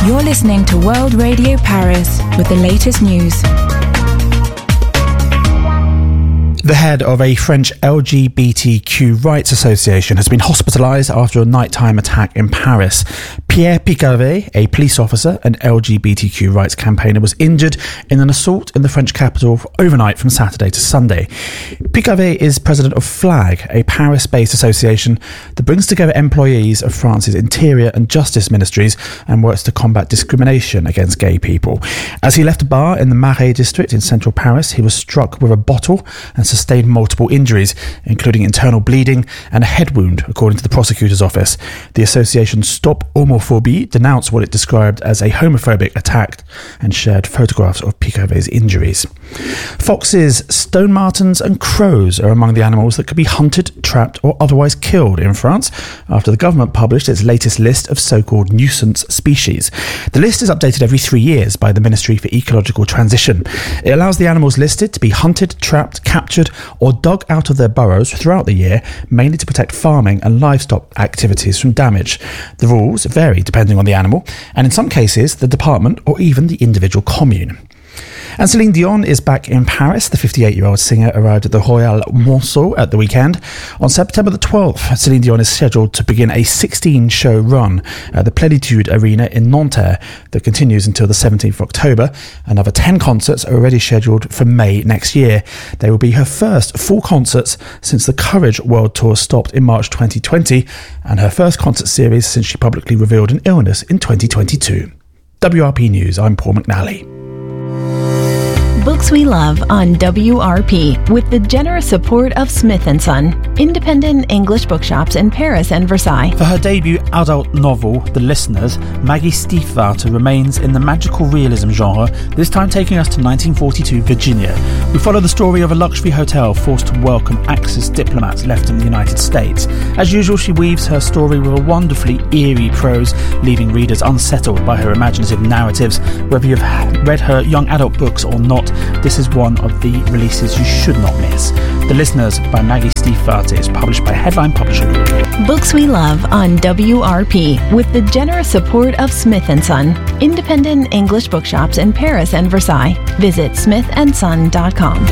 You're listening to World Radio Paris with the latest news. The head of a French LGBTQ rights association has been hospitalised after a nighttime attack in Paris. Pierre Picavet, a police officer and LGBTQ rights campaigner, was injured in an assault in the French capital overnight from Saturday to Sunday. Picavet is president of FLAG, a Paris-based association that brings together employees of France's interior and justice ministries and works to combat discrimination against gay people. As he left a bar in the Marais district in central Paris, he was struck with a bottle and sustained multiple injuries, including internal bleeding and a head wound, according to the prosecutor's office. The association Stop Homophobie denounced what it described as a homophobic attack and shared photographs of Picavet's injuries. Foxes, stone martens and crows are among the animals that could be hunted, trapped or otherwise killed in France after the government published its latest list of so-called nuisance species. The list is updated every 3 years by the Ministry for Ecological Transition. It allows the animals listed to be hunted, trapped, captured or dug out of their burrows throughout the year, mainly to protect farming and livestock activities from damage. The rules vary depending on the animal, and in some cases, the department or even the individual commune. And Celine Dion is back in Paris. The 58-year-old singer arrived at the Royal Monceau at the weekend. On September the 12th, Celine Dion is scheduled to begin a 16-show run at the Plénitude Arena in Nanterre that continues until the 17th of October. Another 10 concerts are already scheduled for May next year. They will be her first full concerts since the Courage World Tour stopped in March 2020 and her first concert series since she publicly revealed an illness in 2022. WRP News, I'm Paul McNally. Books we love on WRP with the generous support of Smith & Son, independent English bookshops in Paris and Versailles. For her debut adult novel, The Listeners, Maggie Stiefvater remains in the magical realism genre, this time taking us to 1942 Virginia. We follow the story of a luxury hotel forced to welcome Axis diplomats left in the United States. As usual, she weaves her story with a wonderfully eerie prose, leaving readers unsettled by her imaginative narratives. Whether you've read her young adult books or not, this is one of the releases you should not miss. The Listeners by Maggie Stiefvater is published by Headline Publishing Group. Books we love on WRP with the generous support of Smith & Son, independent English bookshops in Paris and Versailles. Visit smithandson.com.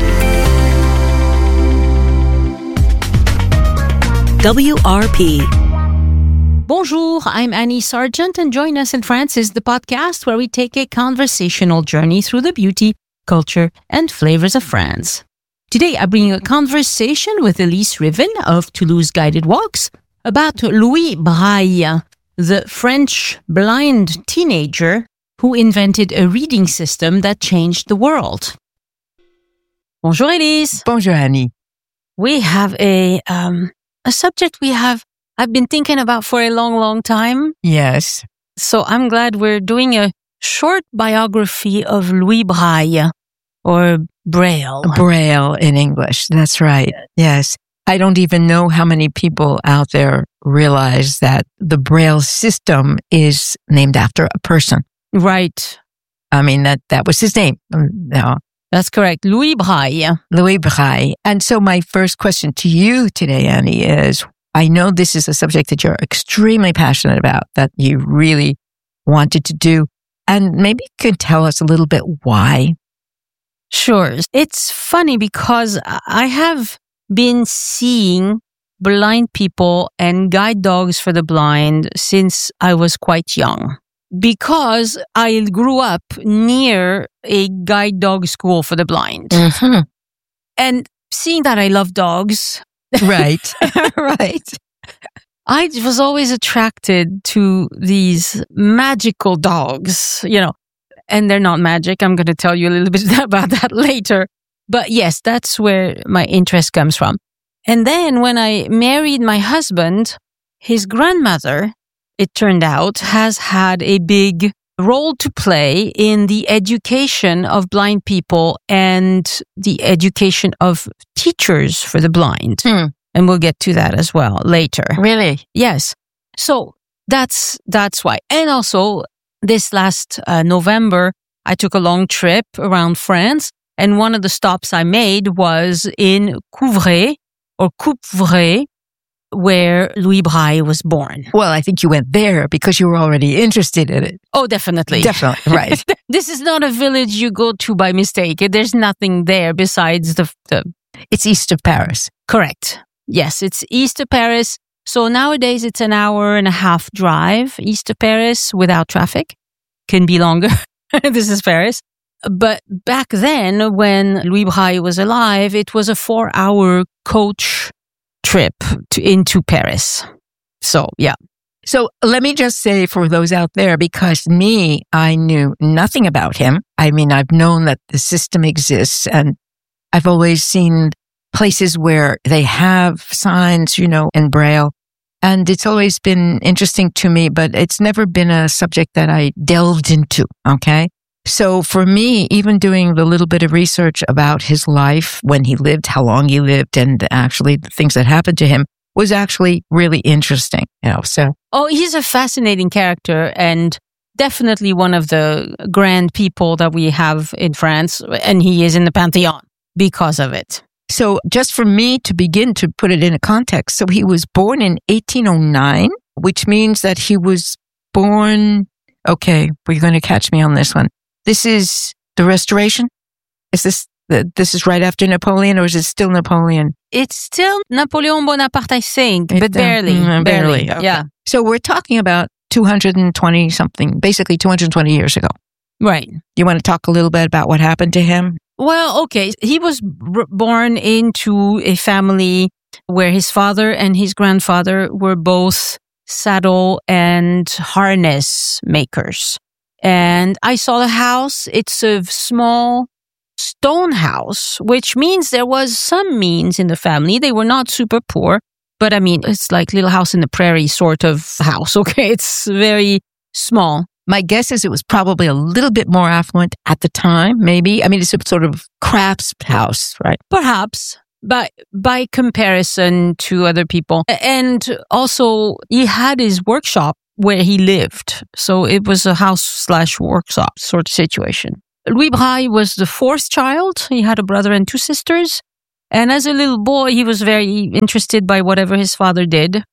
WRP. Bonjour, I'm Annie Sargent, and Join Us in France is the podcast where we take a conversational journey through the beauty, culture, and flavors of France. Today, I bring you a conversation with Elise Riven of Toulouse Guided Walks about Louis Braille, the French blind teenager who invented a reading system that changed the world. Bonjour, Elise. Bonjour, Annie. We have a subject I've been thinking about for a long, long time. Yes. So I'm glad we're doing a short biography of Louis Braille, or Braille. Braille in English. That's right. Yes. I don't even know how many people out there realize that the Braille system is named after a person. Right. I mean, that was his name. No. That's correct. Louis Braille. Louis Braille. And so my first question to you today, Annie, is I know this is a subject that you're extremely passionate about, that you really wanted to do. And maybe you could tell us a little bit why. Sure. It's funny because I have been seeing blind people and guide dogs for the blind since I was quite young. Because I grew up near a guide dog school for the blind. Mm-hmm. And seeing that I love dogs. Right. Right. I was always attracted to these magical dogs, and they're not magic. I'm going to tell you a little bit about that later. But yes, that's where my interest comes from. And then when I married my husband, his grandmother, it turned out, has had a big role to play in the education of blind people and the education of teachers for the blind. And we'll get to that as well later. Really? Yes. So that's why. And also this last November, I took a long trip around France, and one of the stops I made was in Couvray or Coupvray, where Louis Braille was born. Well, I think you went there because you were already interested in it. Oh, definitely. Definitely, right. This is not a village you go to by mistake. There's nothing there besides the... It's east of Paris. Correct. Yes, it's east of Paris. So nowadays it's an hour and a half drive east of Paris without traffic. Can be longer. This is Paris. But back then, when Louis Braille was alive, it was a 4-hour coach trip into Paris. So, yeah. So let me just say for those out there, because I knew nothing about him. I mean, I've known that the system exists, and I've always seen places where they have signs, in Braille. And it's always been interesting to me, but it's never been a subject that I delved into. Okay. So for me, even doing the little bit of research about his life, when he lived, how long he lived, and actually the things that happened to him was actually really interesting. So. Oh, he's a fascinating character and definitely one of the grand people that we have in France. And he is in the Pantheon because of it. So just for me to begin to put it in a context. So he was born in 1809, which means that he was born. Okay. We're going to catch me on this one. This is the Restoration? Is this is right after Napoleon, or is it still Napoleon? It's still Napoleon Bonaparte, I think, but barely. Barely. Okay. Yeah. So we're talking about 220 something, basically 220 years ago. Right. You want to talk a little bit about what happened to him? Well, okay. He was born into a family where his father and his grandfather were both saddle and harness makers. And I saw the house. It's a small stone house, which means there was some means in the family. They were not super poor, but I mean, it's like Little House in the Prairie sort of house. Okay. It's very small. My guess is it was probably a little bit more affluent at the time, maybe. I mean, it's a sort of crafts house, right? Perhaps, but by comparison to other people. And also, he had his workshop where he lived. So it was a house/workshop sort of situation. Louis Braille was the fourth child. He had a brother and 2 sisters. And as a little boy, he was very interested by whatever his father did.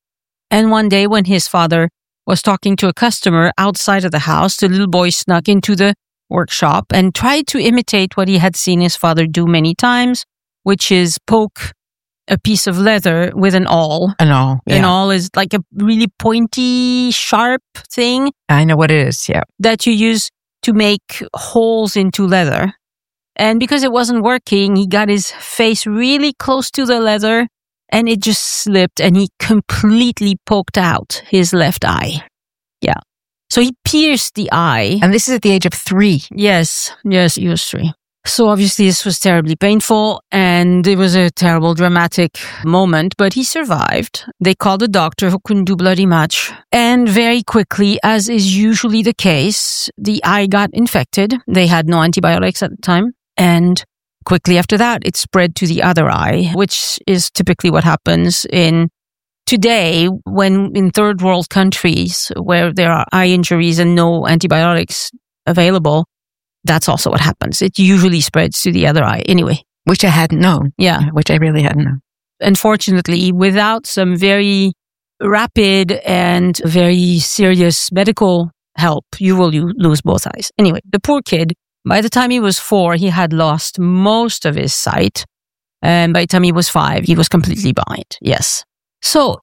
And one day when his father was talking to a customer outside of the house, the little boy snuck into the workshop and tried to imitate what he had seen his father do many times, which is poke a piece of leather with an awl. An awl. Yeah. An awl is like a really pointy, sharp thing. I know what it is, yeah. That you use to make holes into leather. And because it wasn't working, he got his face really close to the leather and it just slipped and he completely poked out his left eye. Yeah. So he pierced the eye. And this is at the age of 3. Yes, he was 3. So obviously this was terribly painful and it was a terrible dramatic moment, but he survived. They called a doctor who couldn't do bloody much. And very quickly, as is usually the case, the eye got infected. They had no antibiotics at the time. And quickly after that, it spread to the other eye, which is typically what happens in today when in third world countries where there are eye injuries and no antibiotics available. That's also what happens. It usually spreads to the other eye anyway. Which I hadn't known. Yeah. Which I really hadn't known. Unfortunately, without some very rapid and very serious medical help, you will lose both eyes. Anyway, the poor kid, by the time he was 4, he had lost most of his sight. And by the time he was 5, he was completely blind. Yes. So,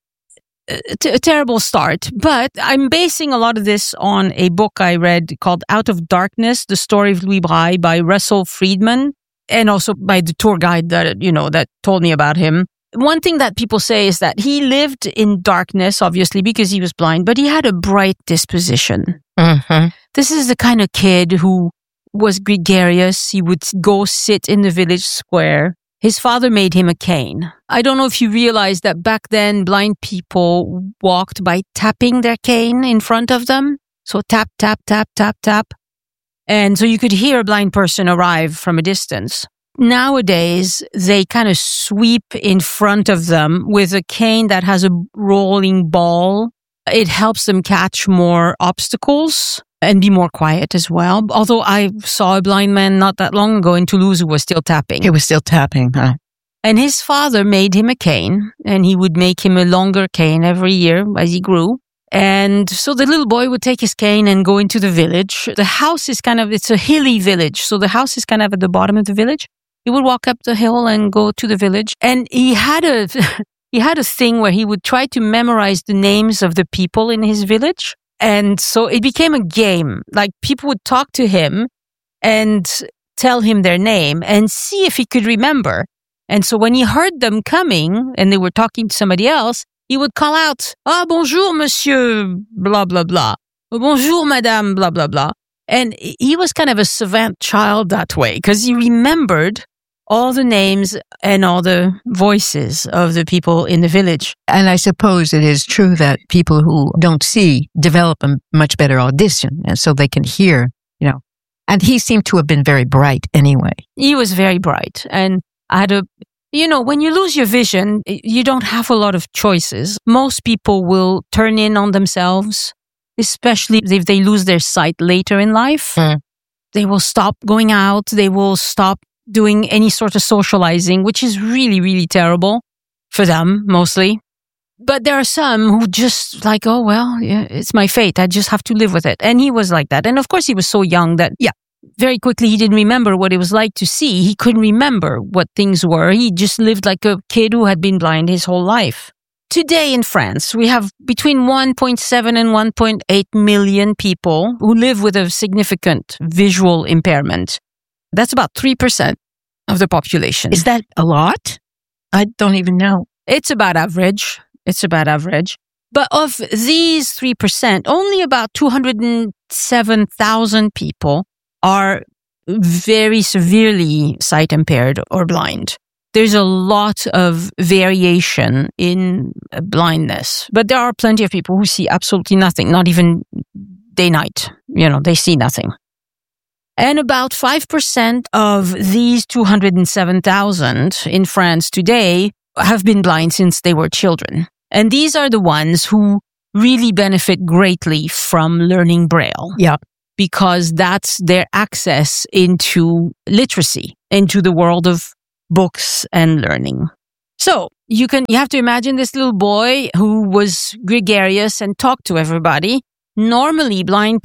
a terrible start, but I'm basing a lot of this on a book I read called Out of Darkness, The Story of Louis Braille by Russell Friedman, and also by the tour guide that told me about him. One thing that people say is that he lived in darkness, obviously, because he was blind, but he had a bright disposition. Mm-hmm. This is the kind of kid who was gregarious. He would go sit in the village square. His father made him a cane. I don't know if you realize that back then blind people walked by tapping their cane in front of them. So tap, tap, tap, tap, tap. And so you could hear a blind person arrive from a distance. Nowadays, they kind of sweep in front of them with a cane that has a rolling ball. It helps them catch more obstacles and be more quiet as well. Although I saw a blind man not that long ago in Toulouse who was still tapping. He was still tapping, huh? And his father made him a cane, and he would make him a longer cane every year as he grew. And so the little boy would take his cane and go into the village. The house is it's a hilly village. So the house is kind of at the bottom of the village. He would walk up the hill and go to the village. And he had a thing where he would try to memorize the names of the people in his village. And so it became a game. Like people would talk to him and tell him their name and see if he could remember. And so when he heard them coming and they were talking to somebody else, he would call out, bonjour, monsieur, blah, blah, blah. Bonjour, madame, blah, blah, blah. And he was kind of a savant child that way because he remembered all the names and all the voices of the people in the village. And I suppose it is true that people who don't see develop a much better audition, and so they can hear, And he seemed to have been very bright anyway. He was very bright. And I had when you lose your vision, you don't have a lot of choices. Most people will turn in on themselves, especially if they lose their sight later in life. They will stop going out. They will stop doing any sort of socializing, which is really, really terrible for them, mostly. But there are some who just it's my fate. I just have to live with it. And he was like that. And of course, he was so young that, very quickly, he didn't remember what it was like to see. He couldn't remember what things were. He just lived like a kid who had been blind his whole life. Today in France, we have between 1.7 and 1.8 million people who live with a significant visual impairment. That's about 3% of the population. Is that a lot? I don't even know. It's about average. But of these 3%, only about 207,000 people are very severely sight impaired or blind. There's a lot of variation in blindness, but there are plenty of people who see absolutely nothing, not even day-night. They see nothing. And about 5% of these 207,000 in France today have been blind since they were children. And these are the ones who really benefit greatly from learning Braille. Yeah. Because that's their access into literacy, into the world of books and learning. So you have to imagine this little boy who was gregarious and talked to everybody. Normally, blind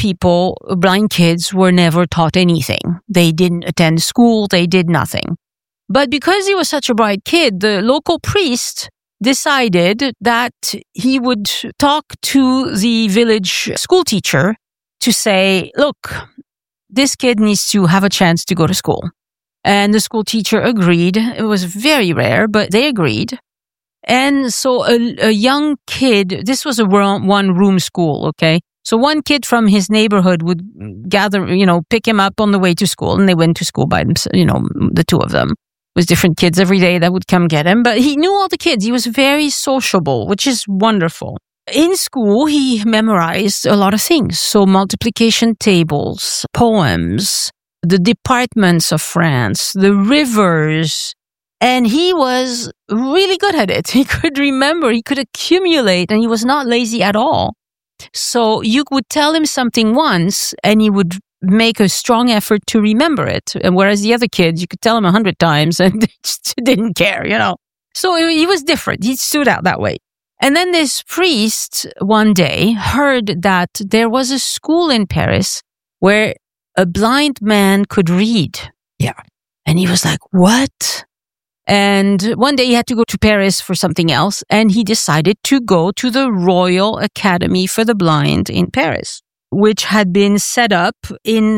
kids were never taught anything. They didn't attend school. They did nothing. But because he was such a bright kid, the local priest decided that he would talk to the village school teacher to say, look, this kid needs to have a chance to go to school. And the school teacher agreed. It was very rare, but they agreed. And so a young kid, this was a one-room school, okay? So one kid from his neighborhood would gather, pick him up on the way to school, and they went to school by themselves, the two of them. It was different kids every day that would come get him, but he knew all the kids. He was very sociable, which is wonderful. In school, he memorized a lot of things. So multiplication tables, poems, the departments of France, the rivers. And he was really good at it. He could remember, he could accumulate, and he was not lazy at all. So you would tell him something once, and he would make a strong effort to remember it. And whereas the other kids, you could tell him 100 times, and they just didn't care, So he was different. He stood out that way. And then this priest one day heard that there was a school in Paris where a blind man could read. Yeah. And he was like, what? And one day he had to go to Paris for something else, and he decided to go to the Royal Academy for the Blind in Paris, which had been set up in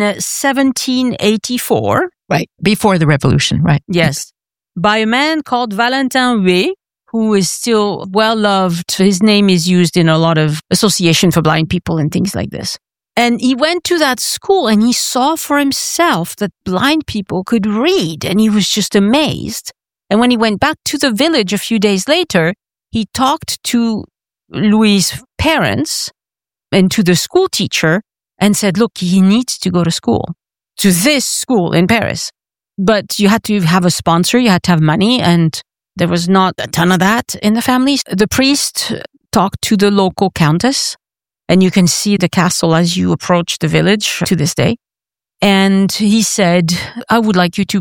1784. Right. Before the revolution, right? Yes. By a man called Valentin Huet, who is still well loved. His name is used in a lot of association for blind people and things like this. And he went to that school and he saw for himself that blind people could read, and he was just amazed. And when he went back to the village a few days later, he talked to Louis' parents and to the school teacher and said, look, he needs to go to school, to this school in Paris. But you had to have a sponsor, you had to have money, and there was not a ton of that in the family. The priest talked to the local countess, and you can see the castle as you approach the village to this day. And he said, I would like you to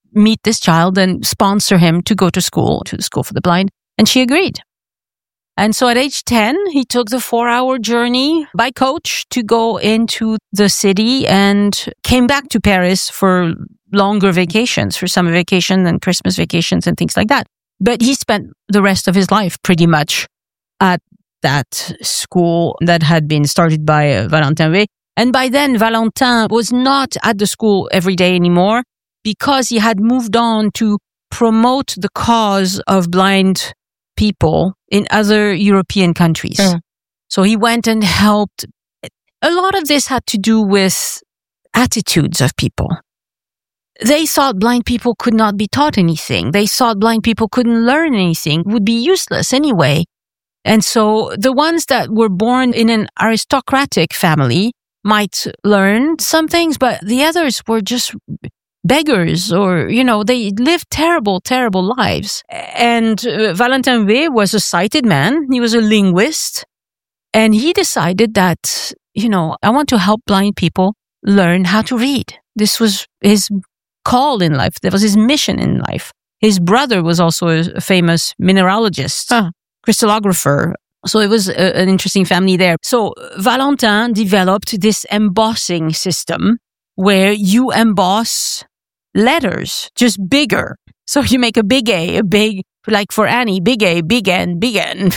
meet this child and sponsor him to go to the School for the Blind. And she agreed. And so at age 10, he took the 4-hour journey by coach to go into the city and came back to Paris for longer vacations, for summer vacation and Christmas vacations and things like that. But he spent the rest of his life pretty much at that school that had been started by Valentin Way. And by then, Valentin was not at the school every day anymore because he had moved on to promote the cause of blind people in other European countries. So he went and helped. A lot of this had to do with attitudes of people. They thought blind people could not be taught anything. They thought blind people couldn't learn anything, would be useless anyway. And so the ones that were born in an aristocratic family might learn some things, but the others were just beggars, or, they lived terrible, terrible lives. And Valentin Way was a sighted man. He was a linguist. And he decided that, I want to help blind people learn how to read. This was his call in life. That was his mission in life. His brother was also a famous mineralogist, crystallographer. So it was an interesting family there. So Valentin developed this embossing system where you emboss letters, just bigger. So you make a big A, like for Annie, big A, big N, big N,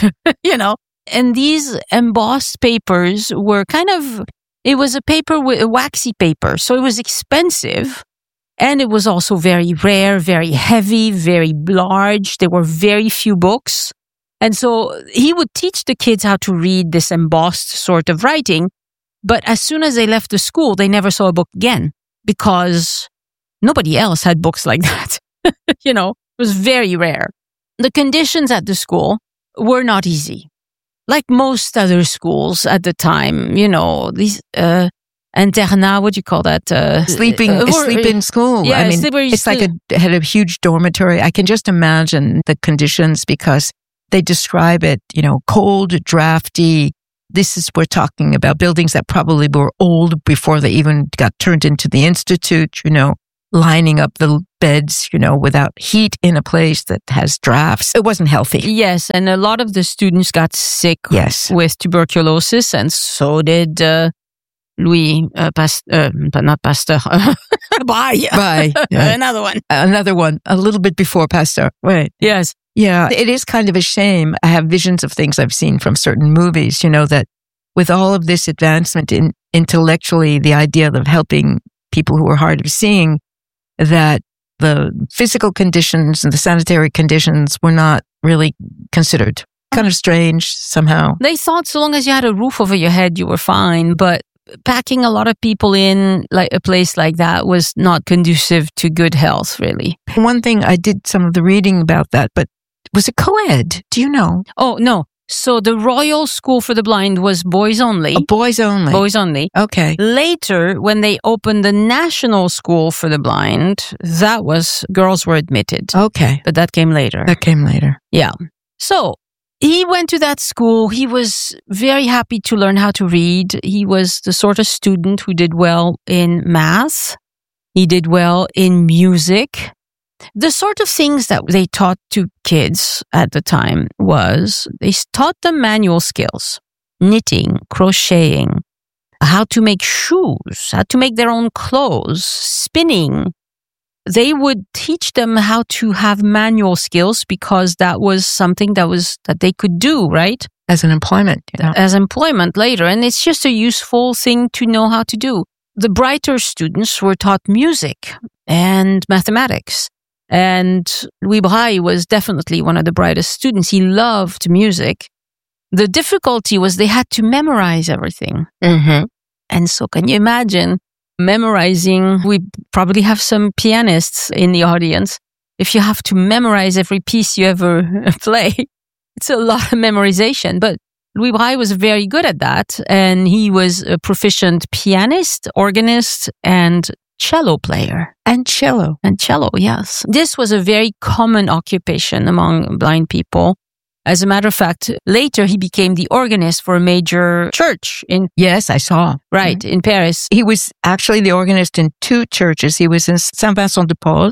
And these embossed papers were it was a paper with a waxy paper. So it was expensive. And it was also very rare, very heavy, very large. There were very few books. And so he would teach the kids how to read this embossed sort of writing. But as soon as they left the school, they never saw a book again because nobody else had books like that. It was very rare. The conditions at the school were not easy. Like most other schools at the time, these internat, what do you call that? Sleep in school. Yeah, it's like had a huge dormitory. I can just imagine the conditions because they describe it, cold, drafty. We're talking about buildings that probably were old before they even got turned into the institute, lining up the beds, without heat in a place that has drafts. It wasn't healthy. Yes. And a lot of the students got sick with tuberculosis, and so did Louis Pasteur, not Pasteur. Bye. Another one. A little bit before Pasteur. Right. Yes. Yeah. It is kind of a shame. I have visions of things I've seen from certain movies, that with all of this advancement in intellectually, the idea of helping people who are hard of seeing, that the physical conditions and the sanitary conditions were not really considered. Kind of strange somehow. They thought so long as you had a roof over your head, you were fine. But packing a lot of people in like a place like that was not conducive to good health, really. One thing, I did some of the reading about that, but was it co-ed? Do you know? Oh, no. So the Royal School for the Blind was boys only. Boys only. Boys only. Okay. Later, when they opened the National School for the Blind, girls were admitted. Okay. But that came later. Yeah. So he went to that school. He was very happy to learn how to read. He was the sort of student who did well in math. He did well in music. The sort of things that they taught to kids at the time was they taught them manual skills, knitting, crocheting, how to make shoes, how to make their own clothes, spinning. They would teach them how to have manual skills because that was something that they could do, right? As an employment. As employment later. And it's just a useful thing to know how to do. The brighter students were taught music and mathematics. And Louis Braille was definitely one of the brightest students. He loved music. The difficulty was they had to memorize everything. Mm-hmm. And so can you imagine memorizing? We probably have some pianists in the audience. If you have to memorize every piece you ever play, it's a lot of memorization. But Louis Braille was very good at that. And he was a proficient pianist, organist, and cello player. And cello, yes. This was a very common occupation among blind people. As a matter of fact, later he became the organist for a major church in... Yes, I saw. Right, in Paris. He was actually the organist in 2 churches. He was in Saint-Vincent-de-Paul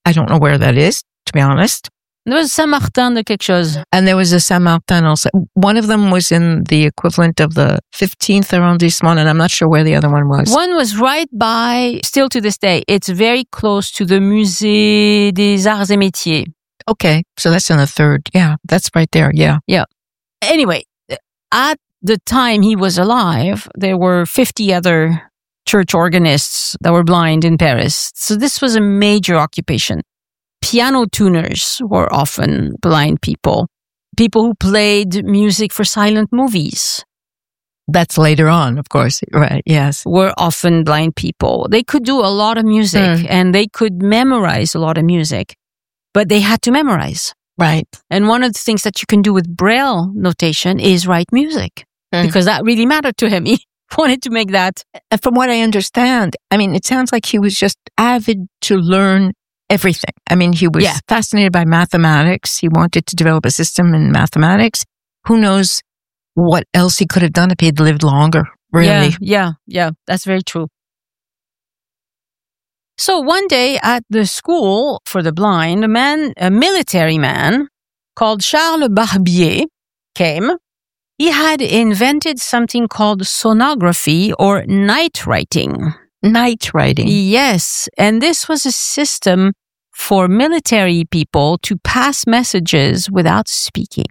I don't know where that is, to be honest. There was Saint-Martin de quelque chose. And there was a Saint-Martin also. One of them was in the equivalent of the 15th arrondissement, and I'm not sure where the other one was. One was right by, still to this day, it's very close to the Musée des Arts et Métiers. Okay, so that's in the third. Yeah, that's right there. Yeah. Anyway, at the time he was alive, there were 50 other church organists that were blind in Paris. So this was a major occupation. Piano tuners were often blind people. People who played music for silent movies. That's later on, of course. Right, yes. Were often blind people. They could do a lot of music and they could memorize a lot of music, but they had to memorize. Right. And one of the things that you can do with Braille notation is write music because that really mattered to him. He wanted to make that. And from what I understand, I mean, it sounds like he was just avid to learn everything. I mean, he was fascinated by mathematics. He wanted to develop a system in mathematics. Who knows what else he could have done if he'd lived longer, really. Yeah, that's very true. So one day at the school for the blind, a military man called Charles Barbier came. He had invented something called sonography or night writing. Night writing? Yes. And this was a system for military people to pass messages without speaking.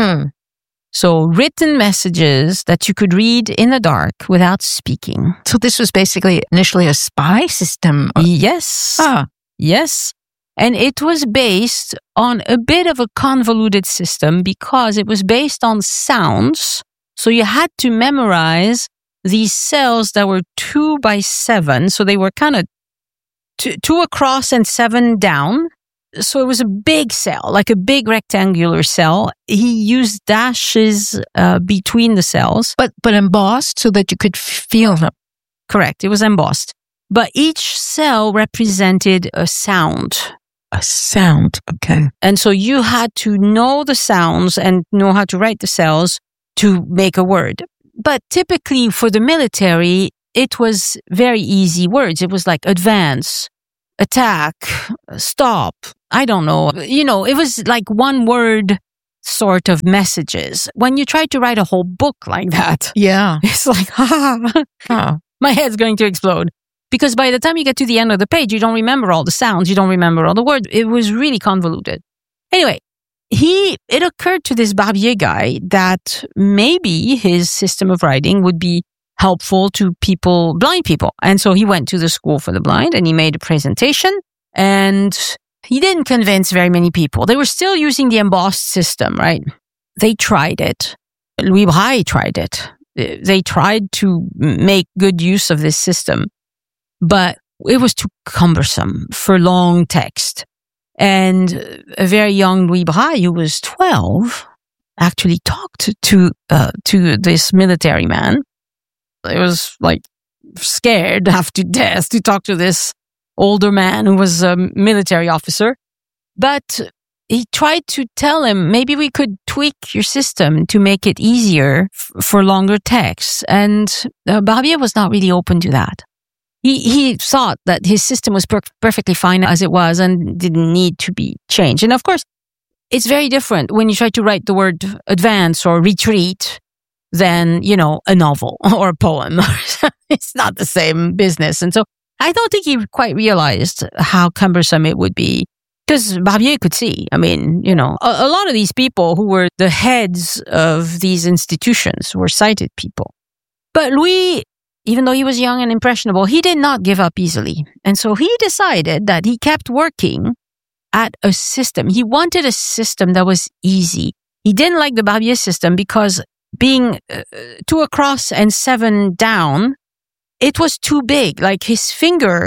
So written messages that you could read in the dark without speaking. So this was basically initially a spy system? Yes. Yes. And it was based on a bit of a convoluted system because it was based on sounds. So you had to memorize these cells that were 2 by 7. So they were kind of 2 across and 7 down. So it was a big cell, like a big rectangular cell. He used dashes between the cells. But embossed so that you could feel them. Correct. It was embossed. But each cell represented a sound. A sound. Okay. And so you had to know the sounds and know how to write the cells to make a word. But typically for the military, it was very easy words. It was like advance, attack, stop. I don't know. You know, it was like one word sort of messages. When you try to write a whole book like that, it's like, my head's going to explode. Because by the time you get to the end of the page, you don't remember all the sounds. You don't remember all the words. It was really convoluted. Anyway, it occurred to this Barbier guy that maybe his system of writing would be helpful to blind people. And so he went to the school for the blind and he made a presentation and he didn't convince very many people. They were still using the embossed system, right? They tried it. Louis Braille tried it. They tried to make good use of this system, but it was too cumbersome for long text. And a very young Louis Braille, who was 12, actually talked to this military man. It was like scared half to death to talk to this older man who was a military officer. But he tried to tell him, maybe we could tweak your system to make it easier for longer texts. And Barbier was not really open to that. He thought that his system was perfectly fine as it was and didn't need to be changed. And of course, it's very different when you try to write the word advance or retreat than, a novel or a poem. It's not the same business. And so I don't think he quite realized how cumbersome it would be. Because Barbier could see, a lot of these people who were the heads of these institutions were sighted people. But Louis, even though he was young and impressionable, he did not give up easily. And so he decided that he kept working at a system. He wanted a system that was easy. He didn't like the Barbier system because being 2 across and 7 down, it was too big. Like his finger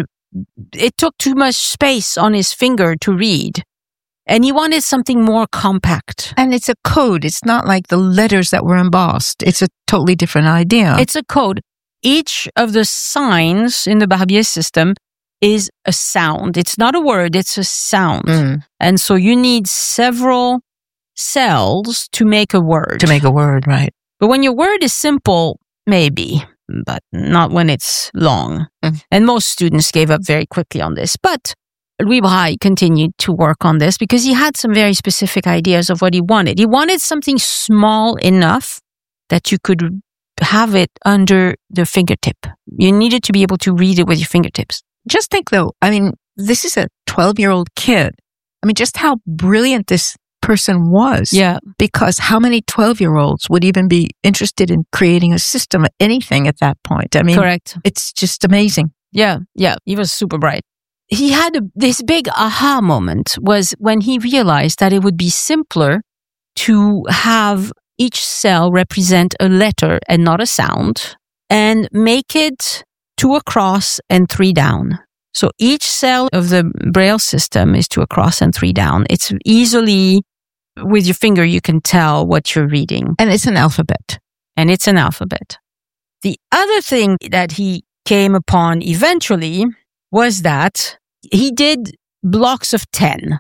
it took too much space on his finger to read. And he wanted something more compact. And it's a code. It's not like the letters that were embossed. It's a totally different idea. It's a code. Each of the signs in the Barbier system is a sound. It's not a word, it's a sound. And so you need several cells to make a word. To make a word, right. But when your word is simple, maybe, but not when it's long. And most students gave up very quickly on this. But Louis Braille continued to work on this because he had some very specific ideas of what he wanted. He wanted something small enough that you could have it under the fingertip. You needed to be able to read it with your fingertips. Just think though, I mean, this is a 12-year-old kid. I mean, just how brilliant this person was. Yeah. Because how many 12-year-olds would even be interested in creating a system, anything at that point? I mean, Correct. It's just amazing. Yeah. He was super bright. He had this big aha moment was when he realized that it would be simpler to have each cell represent a letter and not a sound, and make it 2 across and 3 down. So each cell of the Braille system is 2 across and 3 down. It's easily, with your finger, you can tell what you're reading. And it's an alphabet. The other thing that he came upon eventually was that he did blocks of 10.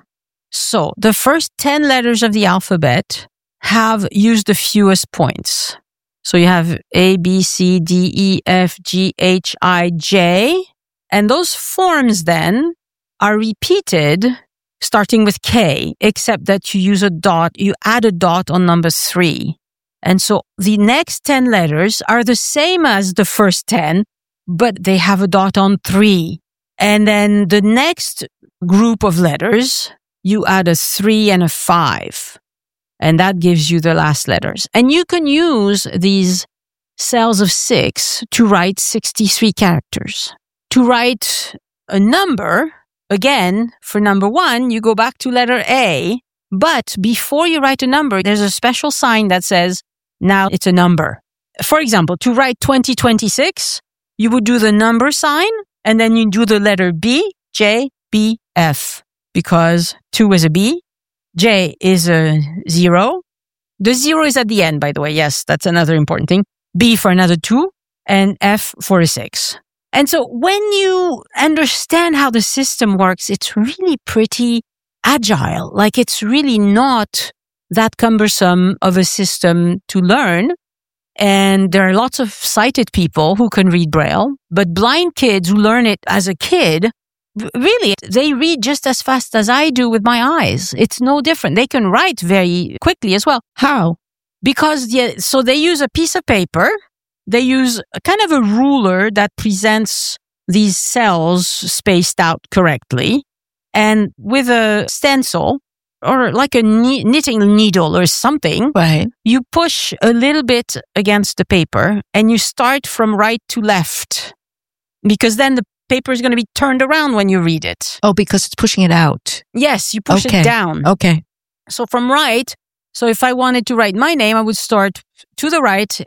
So the first 10 letters of the alphabet have used the fewest points. So you have A, B, C, D, E, F, G, H, I, J. And those forms then are repeated starting with K, except that you use a dot, you add a dot on number 3. And so the next 10 letters are the same as the first 10, but they have a dot on 3. And then the next group of letters, you add a 3 and a 5. And that gives you the last letters. And you can use these cells of 6 to write 63 characters. To write a number, again, for number 1, you go back to letter A. But before you write a number, there's a special sign that says, now it's a number. For example, to write 2026, you would do the number sign, and then you do the letter B, J, B, F. Because 2 is a B, J is a 0. The 0 is at the end, by the way. Yes, that's another important thing. B for another 2, and F for a 6. And so when you understand how the system works, it's really pretty agile. Like, it's really not that cumbersome of a system to learn. And there are lots of sighted people who can read Braille, but blind kids who learn it as a kid, really, they read just as fast as I do with my eyes. It's no different. They can write very quickly as well. How? Because, so they use a piece of paper. They use a kind of a ruler that presents these cells spaced out correctly. And with a stencil or like a knitting needle or something, right, you push a little bit against the paper and you start from right to left, because then the paper is going to be turned around when you read it. Oh, because it's pushing it out. Yes, you push it down. Okay. So from right, so if I wanted to write my name, I would start to the right,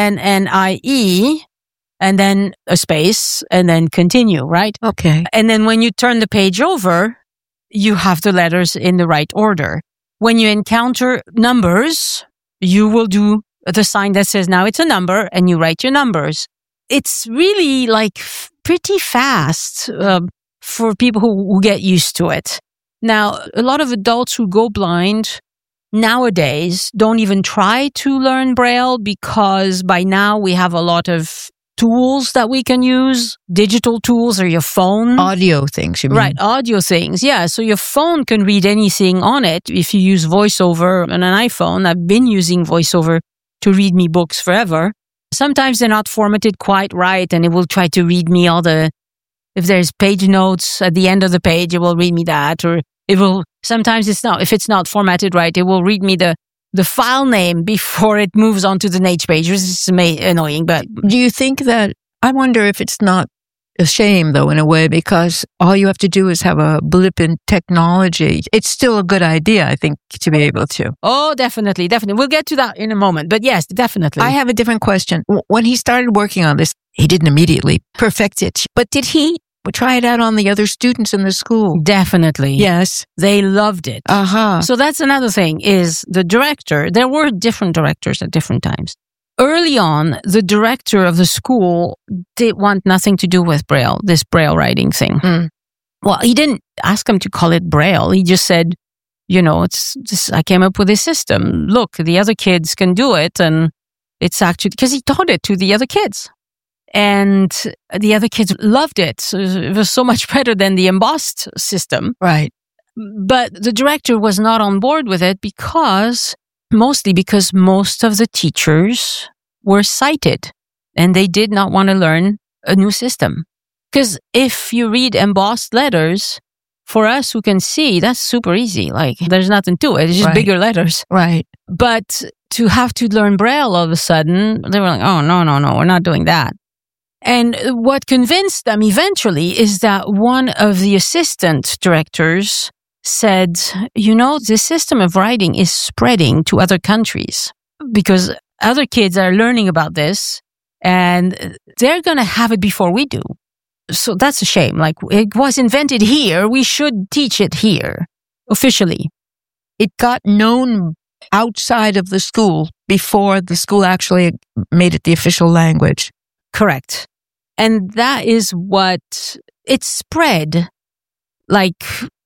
A-N-N-I-E, and then a space, and then continue, right? Okay. And then when you turn the page over, you have the letters in the right order. When you encounter numbers, you will do the sign that says, now it's a number, and you write your numbers. It's really like pretty fast for people who get used to it. Now, a lot of adults who go blind nowadays don't even try to learn Braille, because by now we have a lot of tools that we can use, digital tools, or your phone. Audio things, you mean? Right, audio things. Yeah, so your phone can read anything on it if you use VoiceOver on an iPhone. I've been using VoiceOver to read me books forever. Sometimes they're not formatted quite right, and it will try to read me if there's page notes at the end of the page, it will read me that, or it will, sometimes it's not, if it's not formatted right, it will read me the file name before it moves on to the next page, which is annoying. But do you think that, I wonder if it's not a shame though, in a way, because all you have to do is have a blip in technology. It's still a good idea, I think, to be able to. Oh, definitely. We'll get to that in a moment. But yes, definitely. I have a different question. When he started working on this, he didn't immediately perfect it, but did he try it out on the other students in the school? Definitely. Yes. They loved it. So that's another thing, is the director. There were different directors at different times. Early on, the director of the school did want nothing to do with Braille, this Braille writing thing. Well, he didn't ask him to call it Braille. He just said, it's this, I came up with this system. Look, the other kids can do it. And it's actually, because he taught it to the other kids. And the other kids loved it. So it was so much better than the embossed system. Right. But the director was not on board with it mostly because most of the teachers were sighted and they did not want to learn a new system. Because if you read embossed letters, for us who can see, that's super easy. Like, there's nothing to it. It's just bigger letters. Right. But to have to learn Braille all of a sudden, they were like, oh, no, we're not doing that. And what convinced them eventually is that one of the assistant directors said, this system of writing is spreading to other countries because other kids are learning about this and they're going to have it before we do. So that's a shame. Like, it was invented here. We should teach it here officially. It got known outside of the school before the school actually made it the official language. Correct. And that is what it spread like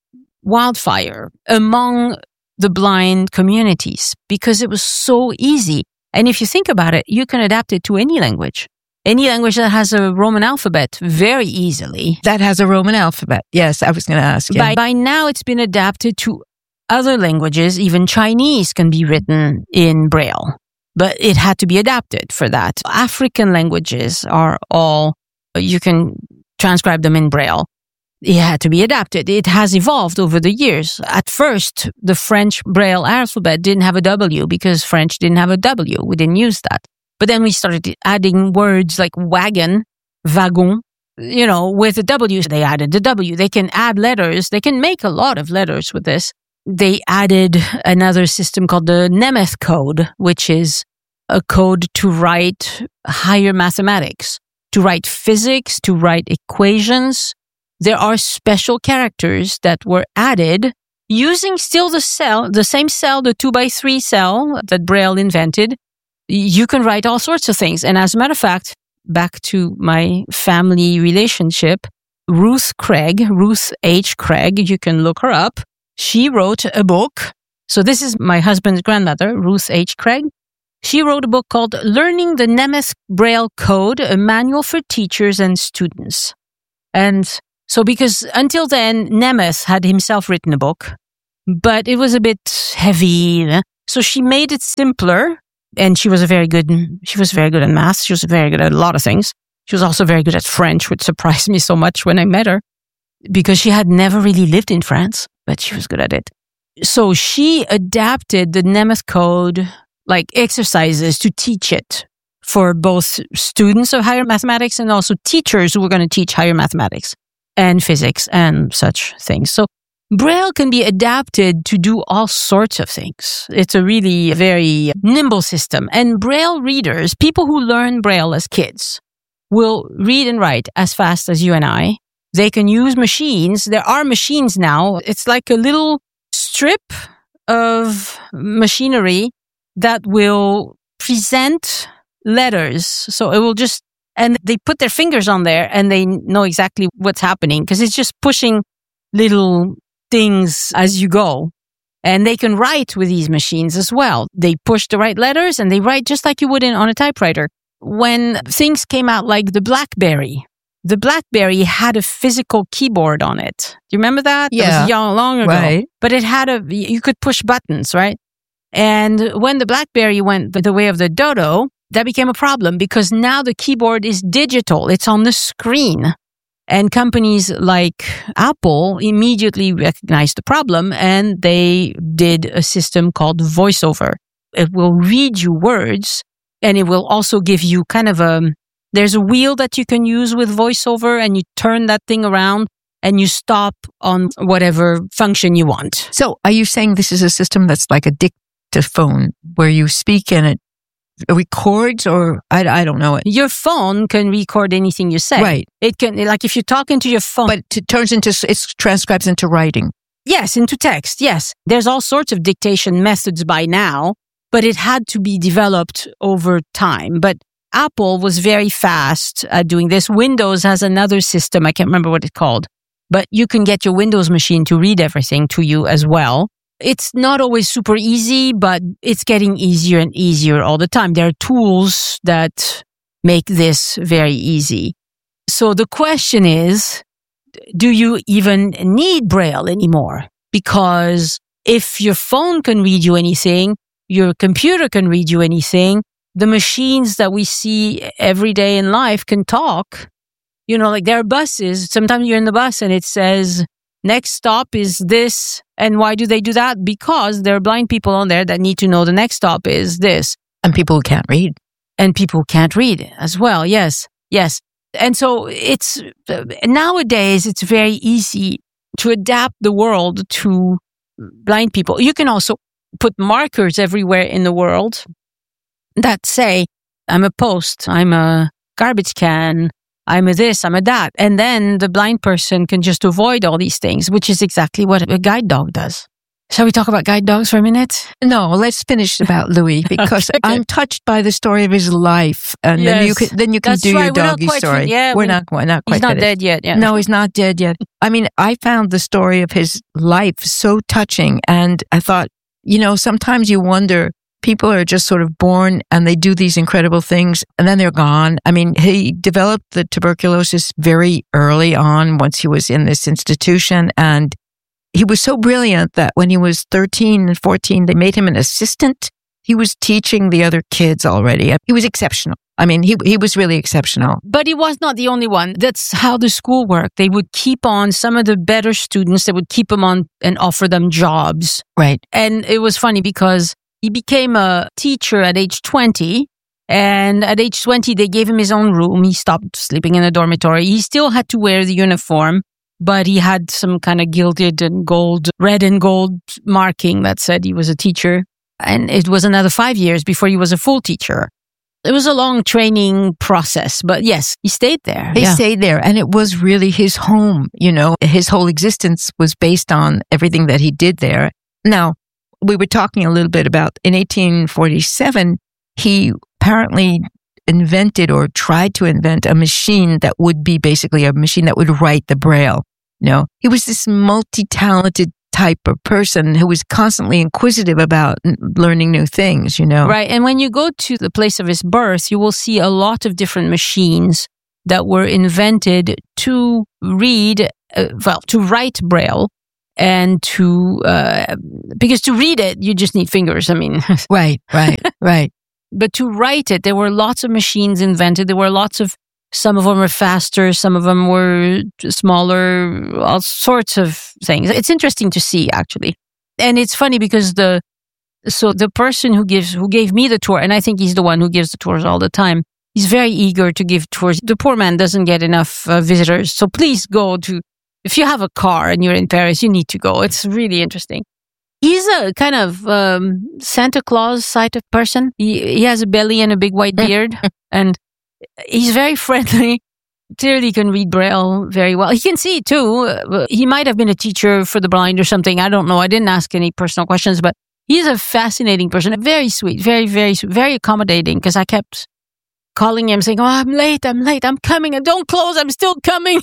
wildfire among the blind communities because it was so easy. And if you think about it, you can adapt it to any language that has a Roman alphabet very easily. That has a Roman alphabet. Yes, I was going to ask. Yeah. By now, it's been adapted to other languages. Even Chinese can be written in Braille, but it had to be adapted for that. African languages are all, you can transcribe them in Braille. It had to be adapted. It has evolved over the years. At first, the French Braille alphabet didn't have a W because French didn't have a W. We didn't use that. But then we started adding words like wagon, wagon, with a W. They added the W. They can add letters. They can make a lot of letters with this. They added another system called the Nemeth code, which is a code to write higher mathematics, to write physics, to write equations. There are special characters that were added using still the same cell, the 2x3 cell that Braille invented. You can write all sorts of things. And as a matter of fact, back to my family relationship, Ruth H. Craig, you can look her up. She wrote a book. So this is my husband's grandmother, Ruth H. Craig. She wrote a book called Learning the Nemeth Braille Code, a manual for teachers and students. And so because until then, Nemeth had himself written a book, but it was a bit heavy. So she made it simpler. And she was very good at math. She was very good at a lot of things. She was also very good at French, which surprised me so much when I met her because she had never really lived in France, but she was good at it. So she adapted the Nemeth code, like exercises to teach it for both students of higher mathematics and also teachers who were going to teach higher mathematics and physics and such things. So Braille can be adapted to do all sorts of things. It's a really very nimble system. And Braille readers, people who learn Braille as kids, will read and write as fast as you and I. They can use machines. There are machines now. It's like a little strip of machinery that will present letters. So it will just, and they put their fingers on there and they know exactly what's happening because it's just pushing little things as you go. And they can write with these machines as well. They push the right letters and they write just like you would on a typewriter. When things came out like the BlackBerry had a physical keyboard on it. Do you remember that? Yeah. That was long ago. Right. But it had you could push buttons, right? And when the BlackBerry went the way of the Dodo, that became a problem because now the keyboard is digital. It's on the screen. And companies like Apple immediately recognized the problem and they did a system called VoiceOver. It will read you words and it will also give you kind of there's a wheel that you can use with VoiceOver and you turn that thing around and you stop on whatever function you want. So are you saying this is a system that's like a dictaphone where you speak and it records, or I don't know it. Your phone can record anything you say. Right. It can, like if you're talking to your phone. But it transcribes into writing. Yes, into text. Yes. There's all sorts of dictation methods by now, but it had to be developed over time. But Apple was very fast at doing this. Windows has another system. I can't remember what it's called, but you can get your Windows machine to read everything to you as well. It's not always super easy, but it's getting easier and easier all the time. There are tools that make this very easy. So the question is, do you even need Braille anymore? Because if your phone can read you anything, your computer can read you anything, the machines that we see every day in life can talk. You know, like there are buses. Sometimes you're in the bus and it says, next stop is this. And why do they do that? Because there are blind people on there that need to know the next stop is this. And people who can't read. And people who can't read as well. Yes. Yes. And so it's nowadays it's very easy to adapt the world to blind people. You can also put markers everywhere in the world that say, I'm a post, I'm a garbage can, I'm a this, I'm a that. And then the blind person can just avoid all these things, which is exactly what a guide dog does. Shall we talk about guide dogs for a minute? No, let's finish about Louis because Okay. I'm touched by the story of his life, and Yes. then you can That's do right. your We're not doggy quite story. fin- yeah, we're not quite. He's not finished. dead yet. Yeah. No, he's not dead yet. I mean, I found the story of his life so touching, and I thought, you know, sometimes you wonder. People are just sort of born and they do these incredible things and then they're gone. I mean, he developed the tuberculosis very early on once he was in this institution. And he was so brilliant that when he was 13 and 14, they made him an assistant. He was teaching the other kids already. He was exceptional. I mean, he was really exceptional. But he was not the only one. That's how the school worked. They would keep on some of the better students. They would keep them on and offer them jobs. Right. And it was funny because he became a teacher at age 20. And at age 20, they gave him his own room. He stopped sleeping in a dormitory. He still had to wear the uniform, but he had some kind of gilded and gold, red and gold marking that said he was a teacher. And it was another 5 years before he was a full teacher. It was a long training process, but yes, he stayed there. He stayed there, and it was really his home. You know, his whole existence was based on everything that he did there. Now, we were talking a little bit about in 1847, he apparently invented or tried to invent a machine that would be basically a machine that would write the Braille. You know, he was this multi-talented type of person who was constantly inquisitive about learning new things, you know. Right. And when you go to the place of his birth, you will see a lot of different machines that were invented to read, to write Braille. And because to read it, you just need fingers. I mean, Right. But to write it, there were lots of machines invented. There were some of them were faster, some of them were smaller, all sorts of things. It's interesting to see, actually. And it's funny because the person who gave me the tour, and I think he's the one who gives the tours all the time, he's very eager to give tours. The poor man doesn't get enough visitors. So please go to, if you have a car and you're in Paris, you need to go. It's really interesting. He's a kind of Santa Claus type of person. He has a belly and a big white beard, and he's very friendly. Clearly can read Braille very well. He can see too. He might have been a teacher for the blind or something. I don't know. I didn't ask any personal questions, but he's a fascinating person. Very sweet, very, very, very accommodating, because I kept calling him saying, "Oh, I'm late, I'm coming, and don't close, I'm still coming."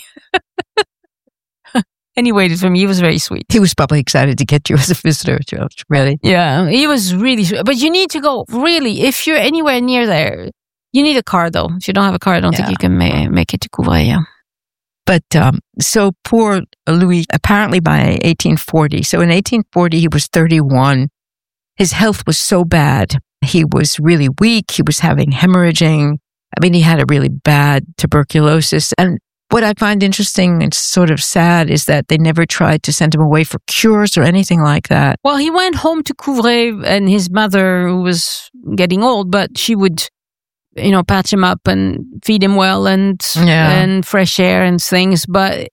And he waited for me. He was very sweet. He was probably excited to get you as a visitor, George. Really? Yeah, he was really sweet. But you need to go, really, if you're anywhere near there. You need a car, though. If you don't have a car, I don't think you can make it to Couvray, yeah. But so poor Louis, apparently by 1840. So in 1840, he was 31. His health was so bad. He was really weak. He was having hemorrhaging. I mean, he had a really bad tuberculosis. And what I find interesting and sort of sad is that they never tried to send him away for cures or anything like that. Well, he went home to Couvray, and his mother, who was getting old, but she would, patch him up and feed him well and fresh air and things. But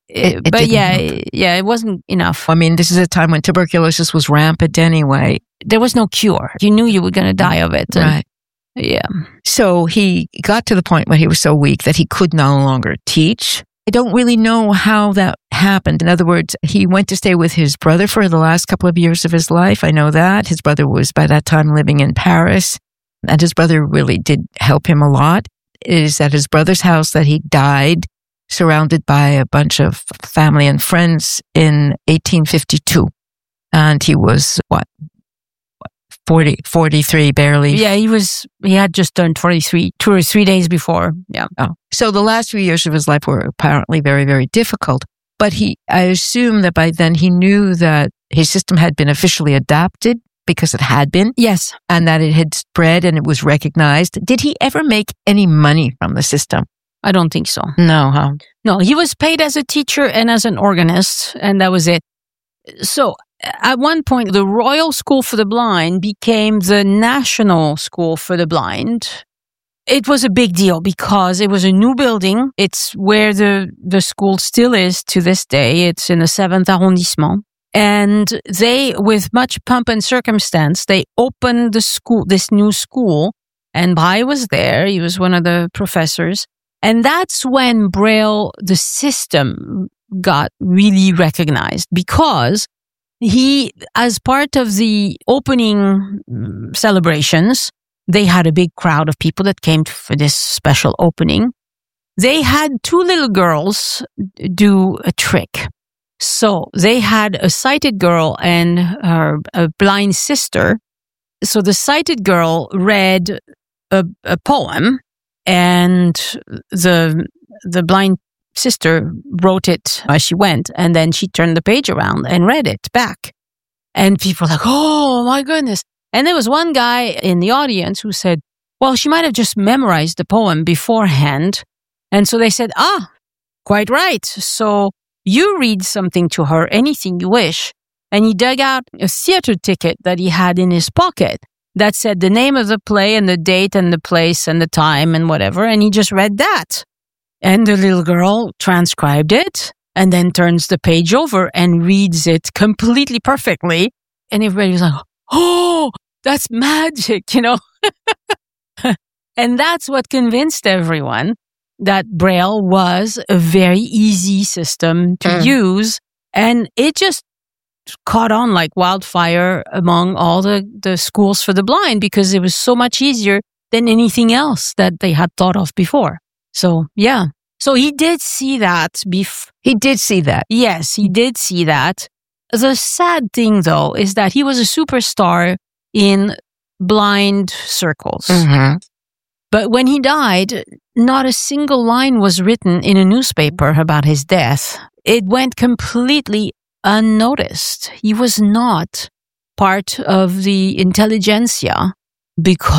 it wasn't enough. I mean, this is a time when tuberculosis was rampant anyway. There was no cure. You knew you were going to die of it. Right. Yeah. So he got to the point where he was so weak that he could no longer teach. I don't really know how that happened. In other words, he went to stay with his brother for the last couple of years of his life. I know that. His brother was by that time living in Paris, and his brother really did help him a lot. It is at his brother's house that he died, surrounded by a bunch of family and friends in 1852. And he was, 43 barely. Yeah, he had just turned 43 2 or 3 days before. Yeah. Oh. So the last few years of his life were apparently very, very difficult. But I assume that by then he knew that his system had been officially adopted because it had been. Yes. And that it had spread and it was recognized. Did he ever make any money from the system? I don't think so. No, huh? No, he was paid as a teacher and as an organist, and that was it. So at one point, the Royal School for the Blind became the National School for the Blind. It was a big deal because it was a new building. It's where the school still is to this day. It's in the 7th arrondissement. And they, with much pomp and circumstance, they opened the school, this new school, and Braille was there. He was one of the professors. And that's when Braille, the system, got really recognized because he, as part of the opening celebrations, they had a big crowd of people that came for this special opening. They had 2 little girls do a trick. So they had a sighted girl and a blind sister. So the sighted girl read a poem, and the blind sister wrote it as she went, and then she turned the page around and read it back. And people were like, oh my goodness. And there was one guy in the audience who said, well, she might have just memorized the poem beforehand. And so they said, quite right. So you read something to her, anything you wish. And he dug out a theater ticket that he had in his pocket that said the name of the play and the date and the place and the time and whatever. And he just read that. And the little girl transcribed it and then turns the page over and reads it completely perfectly. And everybody was like, oh, that's magic, you know. And that's what convinced everyone that Braille was a very easy system to use. And it just caught on like wildfire among all the schools for the blind because it was so much easier than anything else that they had thought of before. So, yeah. So he did see that. He did see that. Yes, he did see that. The sad thing, though, is that he was a superstar in blind circles. Mm-hmm. But when he died, not a single line was written in a newspaper about his death. It went completely unnoticed. He was not part of the intelligentsia because